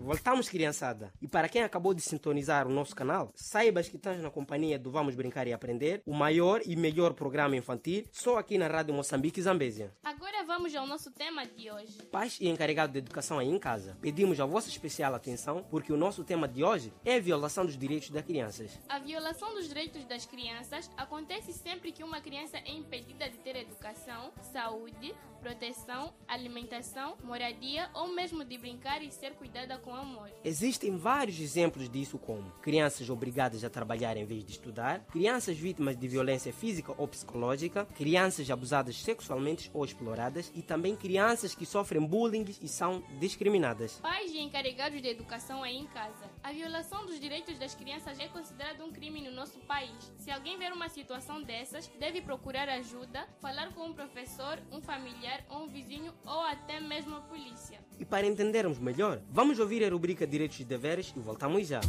Voltamos, criançada. E para quem acabou de sintonizar o nosso canal, saibas que estás na companhia do Vamos Brincar e Aprender, o maior e melhor programa infantil, só aqui na Rádio Moçambique Zambésia. Agora vamos ao nosso tema de hoje. Pais e encarregados de educação aí em casa, pedimos a vossa especial atenção porque o nosso tema de hoje é a violação dos direitos das crianças. A violação dos direitos das crianças acontece sempre que uma criança é impedida de ter educação, saúde, proteção, alimentação, moradia ou mesmo de brincar e ser cuidada com amor. Existem vários exemplos disso, como crianças obrigadas a trabalhar em vez de estudar, crianças vítimas de violência física ou psicológica, crianças abusadas sexualmente ou exploradas e também crianças que sofrem bullying e são discriminadas. Pais e encarregados de educação aí em casa. A violação dos direitos das crianças é considerada um crime no nosso país. Se alguém ver uma situação dessas, deve procurar ajuda, falar com um professor, um familiar ou um vizinho ou até mesmo a polícia. E para entendermos melhor, vamos ouvir a rubrica Direitos e Deveres e voltamos já.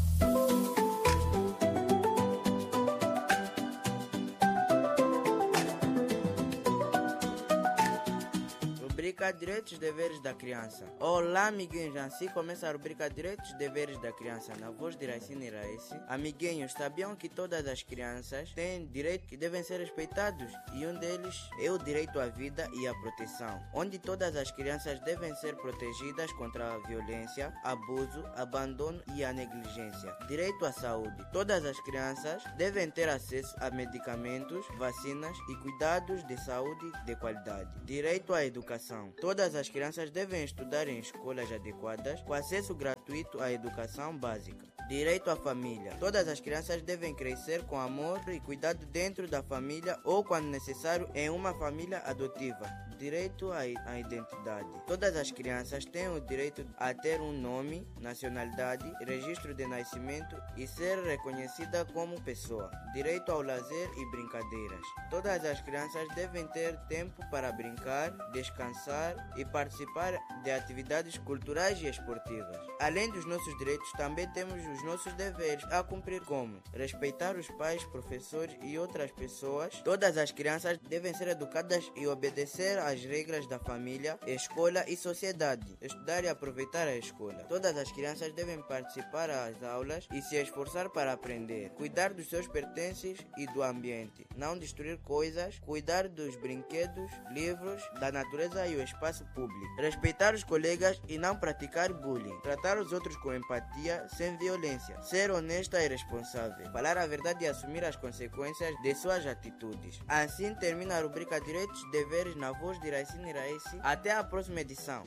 Rubrica Direitos e Deveres da Criança. Olá, amiguinhos, assim começa a rubrica Direitos e Deveres da Criança, na voz de Raicine Raísse. Amiguinhos, sabiam que todas as crianças têm direitos que devem ser respeitados? E um deles é o direito à vida e à proteção, onde todas as crianças devem ser protegidas contra a violência, abuso, abandono e a negligência. Direito à saúde. Todas as crianças devem ter acesso a medicamentos, vacinas e cuidados de saúde de qualidade. Direito à educação. Todas as crianças devem estudar em escolas adequadas, com acesso gratuito à educação básica. Direito à família. Todas as crianças devem crescer com amor e cuidado dentro da família ou, quando necessário, em uma família adotiva. Direito à identidade. Todas as crianças têm o direito a ter um nome, nacionalidade, registro de nascimento e ser reconhecida como pessoa. Direito ao lazer e brincadeiras. Todas as crianças devem ter tempo para brincar, descansar e participar de atividades culturais e esportivas. Além dos nossos direitos, também temos os nossos deveres a cumprir, como respeitar os pais, professores e outras pessoas. Todas as crianças devem ser educadas e obedecer às regras da família, escola e sociedade. Estudar e aproveitar a escola. Todas as crianças devem participar das aulas e se esforçar para aprender. Cuidar dos seus pertences e do ambiente. Não destruir coisas. Cuidar dos brinquedos, livros, da natureza e o espaço público. Respeitar os colegas e não praticar bullying. Tratar os outros com empatia, sem violência. Ser honesta e responsável. Falar a verdade e assumir as consequências de suas atitudes. Assim termina a rubrica Direitos e Deveres na voz de Raicine Raísse. Até a próxima edição.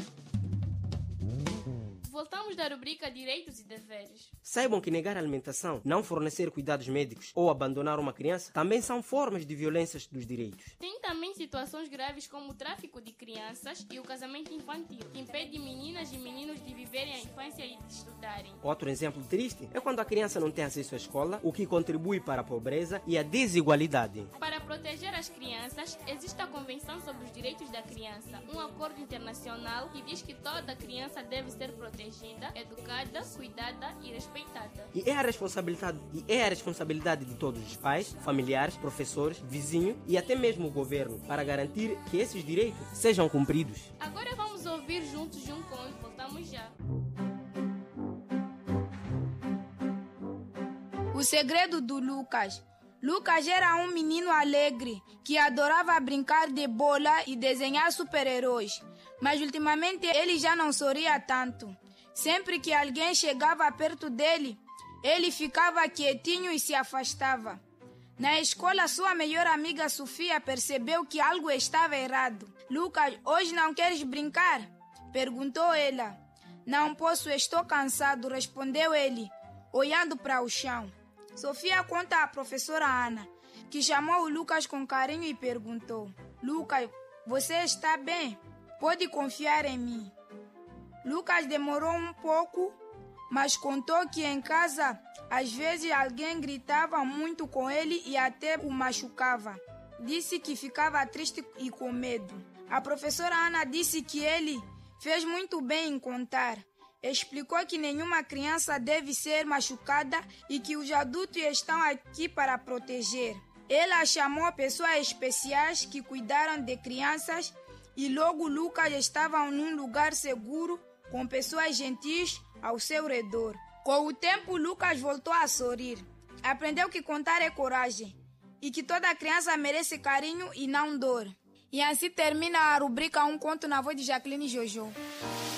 Voltamos da rubrica Direitos e Deveres. Saibam que negar alimentação, não fornecer cuidados médicos ou abandonar uma criança também são formas de violências dos direitos. Tem também situações graves como o tráfico de crianças e o casamento infantil, que impede meninas e meninos de viverem a infância e de estudarem. Outro exemplo triste é quando a criança não tem acesso à escola, o que contribui para a pobreza e a desigualdade. Para proteger as crianças, existe a Convenção sobre os Direitos da Criança, um acordo internacional que diz que toda criança deve ser protegida, educada, cuidada e respeitada. E é a responsabilidade de todos os pais, familiares, professores, vizinhos e até mesmo o governo para garantir que esses direitos sejam cumpridos. Agora vamos ouvir juntos de um conto. Voltamos já. O segredo do Lucas. Lucas era um menino alegre que adorava brincar de bola e desenhar super-heróis, mas ultimamente ele já não sorria tanto. Sempre que alguém chegava perto dele, ele ficava quietinho e se afastava. Na escola, sua melhor amiga Sofia percebeu que algo estava errado. Lucas, hoje não queres brincar? Perguntou ela. Não posso, estou cansado, respondeu ele, olhando para o chão. Sofia conta à professora Ana, que chamou o Lucas com carinho e perguntou: Lucas, você está bem? Pode confiar em mim. Lucas demorou um pouco, mas contou que em casa, às vezes alguém gritava muito com ele e até o machucava. Disse que ficava triste e com medo. A professora Ana disse que ele fez muito bem em contar. Explicou que nenhuma criança deve ser machucada e que os adultos estão aqui para proteger. Ela chamou pessoas especiais que cuidaram de crianças e logo Lucas estava num lugar seguro com pessoas gentis ao seu redor. Com o tempo, Lucas voltou a sorrir. Aprendeu que contar é coragem e que toda criança merece carinho e não dor. E assim termina a rubrica Um Conto na voz de Jacqueline Jojo.